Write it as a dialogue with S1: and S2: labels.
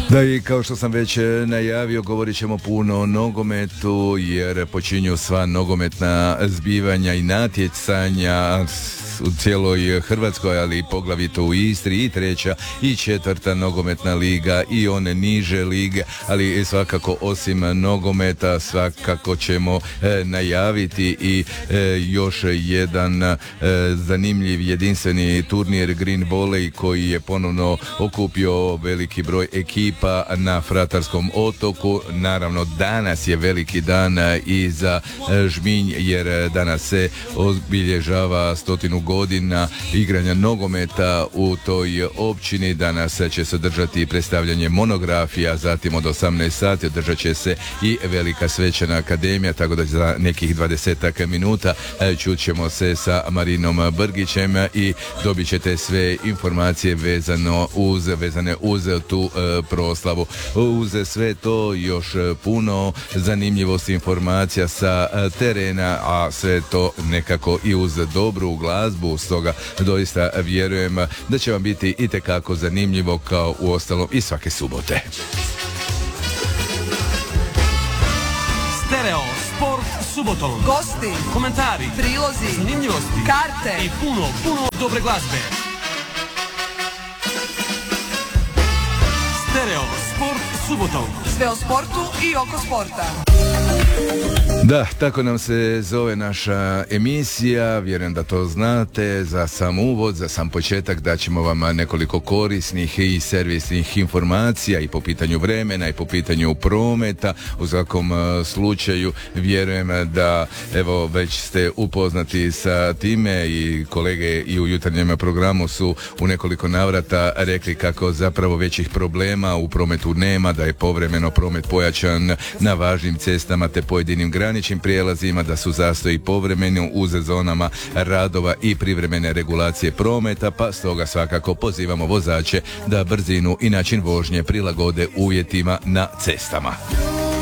S1: Da, i kao što sam već najavio, govorit ćemo puno o nogometu, jer počinju sva nogometna zbivanja i natjecanja u cijeloj Hrvatskoj, ali poglavito u Istri, i treća i četvrta nogometna liga i one niže lige, ali svakako osim nogometa svakako ćemo najaviti i još jedan zanimljiv jedinstveni turnir Green Volley koji je ponovno okupio veliki broj ekipa na Fratarskom otoku. Naravno, danas je veliki dan i za Žminj, jer danas se obilježava 100 godina igranja nogometa u toj općini. Danas će se održati predstavljanje monografija, zatim od 18 sati održat će se i velika svečana akademija, tako da za nekih 20 minuta čućemo se sa Marinom Brgićem i dobit ćete sve informacije vezane uz tu proslavu. Uz sve to još puno zanimljivosti, informacija sa terena, a sve to nekako i uz dobru glazbu. Stoga doista vjerujem da će vam biti itekako zanimljivo, kao u ostalom i svake subote.
S2: Stereo Sport subotom.
S3: Gosti,
S2: komentari,
S3: prilozi,
S2: zanimljivosti,
S3: karte
S2: i puno dobre glazbe. Stereo Sport subotom.
S3: Sve o sportu i oko sporta.
S1: Da, tako nam se zove naša emisija, vjerujem da to znate. Za sam uvod, za sam početak daćemo vam nekoliko korisnih i servisnih informacija i po pitanju vremena i po pitanju prometa. U svakom slučaju vjerujem da evo već ste upoznati sa time i kolege i u jutarnjem programu su u nekoliko navrata rekli kako zapravo većih problema u prometu nema, da je povremeno promet pojačan na važnim cestama te pojedinim graničnim prijelazima, da su zastoji povremeno u zonama radova i privremene regulacije prometa, pa stoga svakako pozivamo vozače da brzinu i način vožnje prilagode uvjetima na cestama.